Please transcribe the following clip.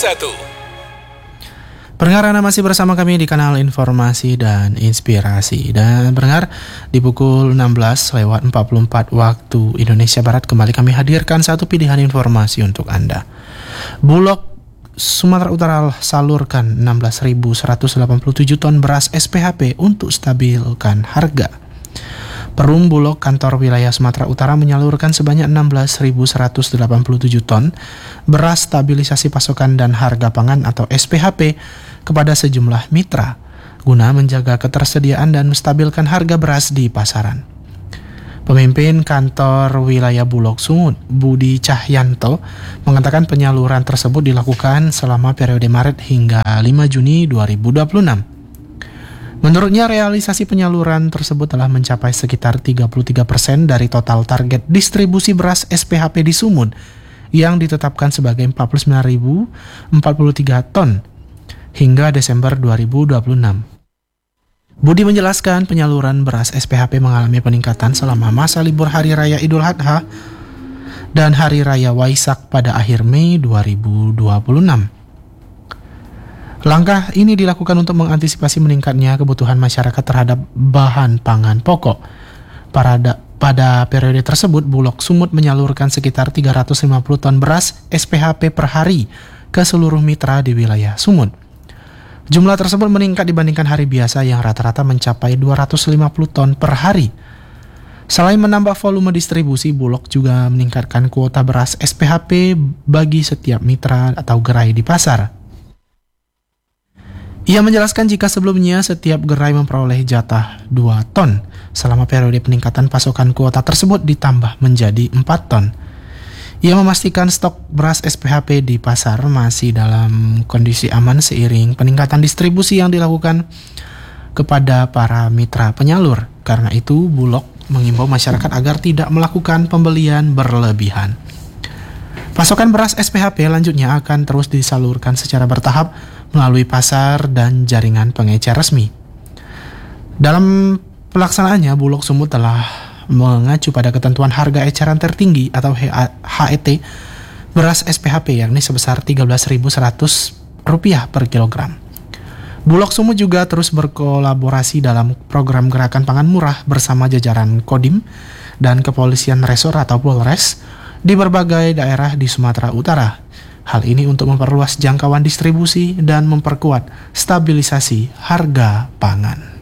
Pendengar, Anda masih bersama kami di kanal Informasi dan Inspirasi. Dan pendengar, di pukul 16:44 waktu Indonesia Barat kembali kami hadirkan satu pilihan informasi untuk Anda. Bulog Sumatera Utara salurkan 16.187 ton beras SPHP untuk stabilkan harga. Perum Bulog Kantor Wilayah Sumatera Utara menyalurkan sebanyak 16.187 ton beras stabilisasi pasokan dan harga pangan atau SPHP kepada sejumlah mitra guna menjaga ketersediaan dan menstabilkan harga beras di pasaran. Pemimpin Kantor Wilayah Bulog Sumut, Budi Cahyanto, mengatakan penyaluran tersebut dilakukan selama periode Maret hingga 5 Juni 2026. Menurutnya, realisasi penyaluran tersebut telah mencapai sekitar 33% dari total target distribusi beras SPHP di Sumut yang ditetapkan sebagai 49.043 ton hingga Desember 2026. Budi menjelaskan penyaluran beras SPHP mengalami peningkatan selama masa libur Hari Raya Idul Adha dan Hari Raya Waisak pada akhir Mei 2026. Langkah ini dilakukan untuk mengantisipasi meningkatnya kebutuhan masyarakat terhadap bahan pangan pokok. Pada periode tersebut, Bulog Sumut menyalurkan sekitar 350 ton beras SPHP per hari ke seluruh mitra di wilayah Sumut. Jumlah tersebut meningkat dibandingkan hari biasa yang rata-rata mencapai 250 ton per hari. Selain menambah volume distribusi, Bulog juga meningkatkan kuota beras SPHP bagi setiap mitra atau gerai di pasar. Ia menjelaskan jika sebelumnya setiap gerai memperoleh jatah 2 ton, selama periode peningkatan pasokan kuota tersebut ditambah menjadi 4 ton. Ia memastikan stok beras SPHP di pasar masih dalam kondisi aman seiring peningkatan distribusi yang dilakukan kepada para mitra penyalur. Karena itu, Bulog mengimbau masyarakat agar tidak melakukan pembelian berlebihan. Pasokan beras SPHP lanjutnya akan terus disalurkan secara bertahap melalui pasar dan jaringan pengecer resmi. Dalam pelaksanaannya, Bulog Sumut telah mengacu pada ketentuan harga eceran tertinggi atau HET beras SPHP yakni sebesar Rp13.100 per kilogram. Bulog Sumut juga terus berkolaborasi dalam program Gerakan Pangan Murah bersama jajaran Kodim dan Kepolisian Resor atau Polres di berbagai daerah di Sumatera Utara. Hal ini untuk memperluas jangkauan distribusi dan memperkuat stabilisasi harga pangan.